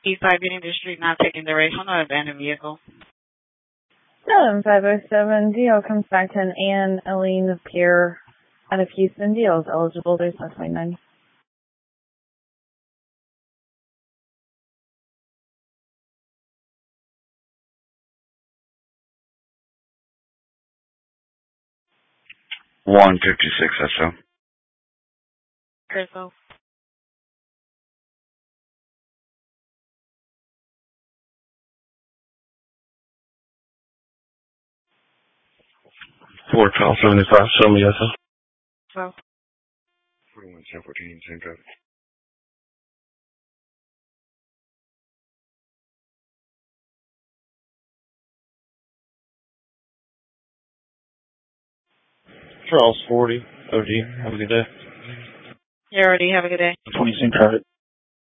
E5 getting to the street, not taking the race on an abandoned vehicle. 7507, DL comes back to an Ann Aline Pierre out of Houston. DL is eligible. There's no 29. SO. Crystal. Ford Kyle 75, show me SO. So. 41 1014, same traffic. Charles 40, OD, have a good day. You already have a good day. 20 same traffic.